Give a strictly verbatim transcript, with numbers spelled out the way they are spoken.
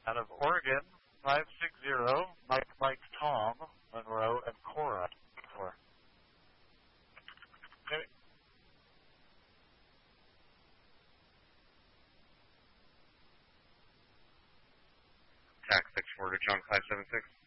Out of Oregon, five six zero, Mike, Mike, Tom, Monroe, and Cora. Four. Okay. Tax six four to Chunk five seven six.